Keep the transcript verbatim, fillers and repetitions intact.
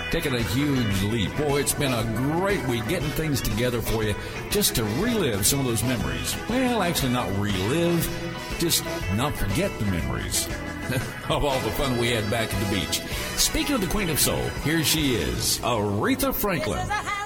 taking a huge leap. Boy, it's been a great week getting things together for you just to relive some of those memories. Well, actually not relive, just not forget the memories of all the fun we had back at the beach. Speaking of the Queen of Soul, here she is, Aretha Franklin.